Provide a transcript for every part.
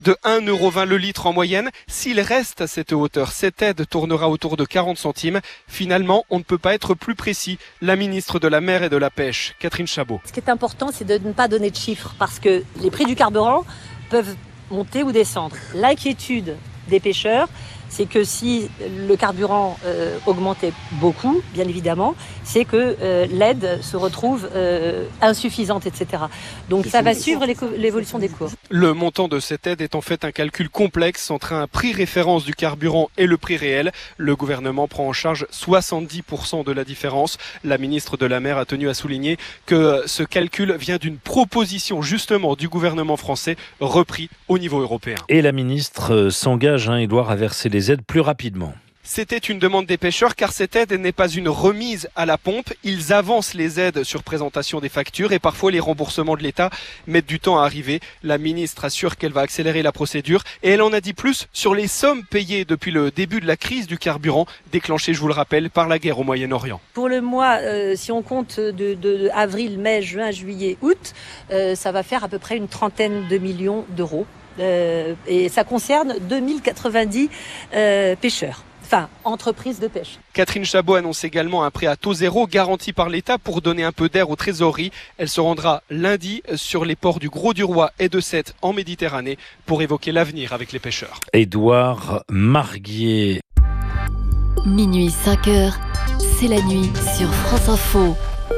de 1,20 € le litre en moyenne. S'il reste à cette hauteur, cette aide tournera autour de 40 centimes. Finalement, on ne peut pas être plus précis. La ministre de la Mer et de la Pêche, Catherine Chabot. Ce qui est important, c'est de ne pas donner de chiffres parce que les prix du carburant peuvent monter ou descendre. L'inquiétude des pêcheurs, c'est que si le carburant augmentait beaucoup, bien évidemment, c'est que l'aide se retrouve insuffisante, etc. Donc ça va suivre l'évolution des cours. Le montant de cette aide est en fait un calcul complexe entre un prix référence du carburant et le prix réel. Le gouvernement prend en charge 70% de la différence. La ministre de la Mer a tenu à souligner que ce calcul vient d'une proposition justement du gouvernement français repris au niveau européen. Et la ministre s'engage, Édouard, à verser les aides plus rapidement. C'était une demande des pêcheurs car cette aide n'est pas une remise à la pompe. Ils avancent les aides sur présentation des factures et parfois les remboursements de l'État mettent du temps à arriver. La ministre assure qu'elle va accélérer la procédure et elle en a dit plus sur les sommes payées depuis le début de la crise du carburant déclenchée, je vous le rappelle, par la guerre au Moyen-Orient. Pour le mois, si on compte de avril, mai, juin, juillet, août, ça va faire à peu près une trentaine de millions d'euros. Et ça concerne 2090 pêcheurs. Enfin, entreprise de pêche. Catherine Chabot annonce également un prêt à taux zéro garanti par l'État pour donner un peu d'air aux trésoreries. Elle se rendra lundi sur les ports du Gros-du-Roi et de Sète en Méditerranée pour évoquer l'avenir avec les pêcheurs. Édouard Marguier. Minuit 5h, c'est la nuit sur France Info.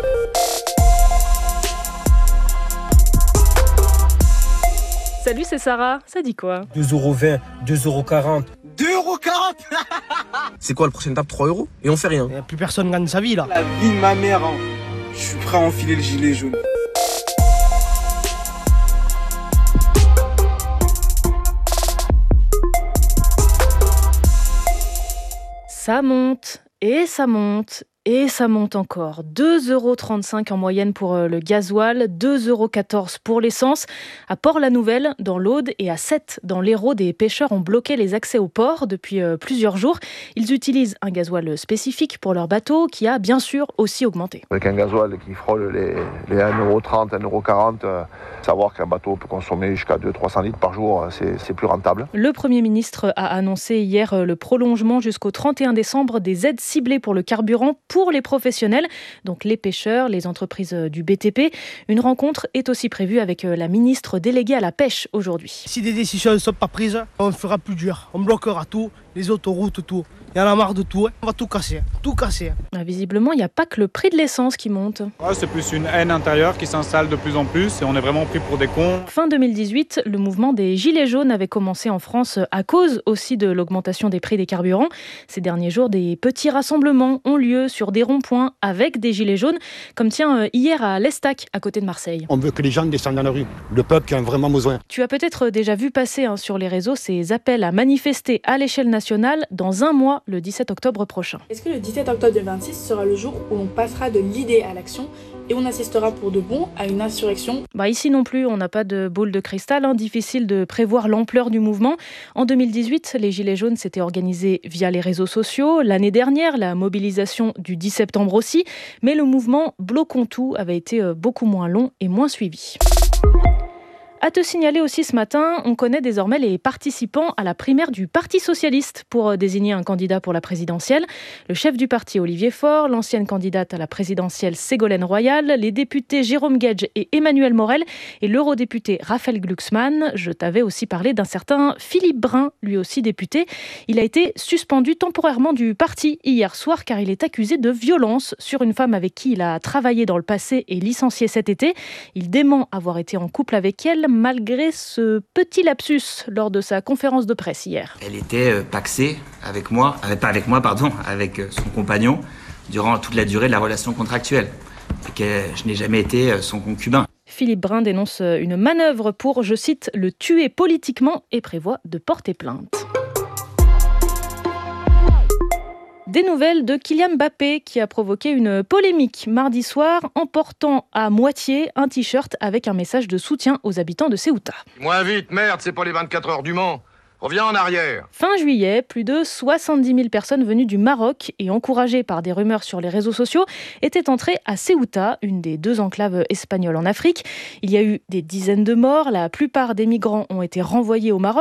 Salut, c'est Sarah. Ça dit quoi ? 2,20 €, 2,40 €. 2,40 €. C'est quoi le prochain étape, 3 € et on fait rien. Plus personne gagne sa vie là. La vie de ma mère, hein. Je suis prêt à enfiler le gilet jaune. Ça monte et ça monte. Et ça monte encore. 2,35 € en moyenne pour le gasoil, 2,14 € pour l'essence. À Port-la-Nouvelle, dans l'Aude, et à Sète, dans l'Hérault, des pêcheurs ont bloqué les accès au port depuis plusieurs jours. Ils utilisent un gasoil spécifique pour leur bateau qui a bien sûr aussi augmenté. Avec un gasoil qui frôle les 1,30 €, 1,40 €, savoir qu'un bateau peut consommer jusqu'à 200-300 litres par jour, c'est plus rentable. Le Premier ministre a annoncé hier le prolongement jusqu'au 31 décembre des aides ciblées pour le carburant pour les professionnels, donc les pêcheurs, les entreprises du BTP. Une rencontre est aussi prévue avec la ministre déléguée à la pêche aujourd'hui. Si des décisions ne sont pas prises, on fera plus dur. On bloquera tout, les autoroutes, tout. Il y en a marre de tout, on va tout casser. Visiblement, il n'y a pas que le prix de l'essence qui monte. C'est plus une haine intérieure qui s'installe de plus en plus et on est vraiment pris pour des cons. Fin 2018, le mouvement des Gilets jaunes avait commencé en France à cause aussi de l'augmentation des prix des carburants. Ces derniers jours, des petits rassemblements ont lieu sur des ronds-points avec des Gilets jaunes, comme hier à l'Estac, à côté de Marseille. On veut que les gens descendent dans la rue, le peuple qui en a vraiment besoin. Tu as peut-être déjà vu passer sur les réseaux ces appels à manifester à l'échelle nationale dans un mois, le 17 octobre prochain. Est-ce que le 17 octobre 2026 sera le jour où on passera de l'idée à l'action et on assistera pour de bon à une insurrection ? Ici non plus, on n'a pas de boule de cristal, difficile de prévoir l'ampleur du mouvement. En 2018, les Gilets jaunes s'étaient organisés via les réseaux sociaux. L'année dernière, la mobilisation du 10 septembre aussi. Mais le mouvement Bloquons tout avait été beaucoup moins long et moins suivi. À te signaler aussi ce matin, on connaît désormais les participants à la primaire du Parti socialiste pour désigner un candidat pour la présidentielle. Le chef du parti, Olivier Faure, l'ancienne candidate à la présidentielle, Ségolène Royal, les députés Jérôme Guedj et Emmanuel Morel et l'eurodéputé Raphaël Glucksmann. Je t'avais aussi parlé d'un certain Philippe Brun, lui aussi député. Il a été suspendu temporairement du parti hier soir car il est accusé de violence sur une femme avec qui il a travaillé dans le passé et licencié cet été. Il dément avoir été en couple avec elle malgré ce petit lapsus lors de sa conférence de presse hier. Elle était pacsée avec son compagnon durant toute la durée de la relation contractuelle et que je n'ai jamais été son concubin. Philippe Brun dénonce une manœuvre pour, je cite, le tuer politiquement et prévoit de porter plainte. Des nouvelles de Kylian Mbappé qui a provoqué une polémique mardi soir en portant à moitié un t-shirt avec un message de soutien aux habitants de Ceuta. Moins vite, merde, c'est pas les 24 heures du Mans. Reviens en arrière. Fin juillet, plus de 70 000 personnes venues du Maroc et encouragées par des rumeurs sur les réseaux sociaux étaient entrées à Ceuta, une des 2 enclaves espagnoles en Afrique. Il y a eu des dizaines de morts, la plupart des migrants ont été renvoyés au Maroc.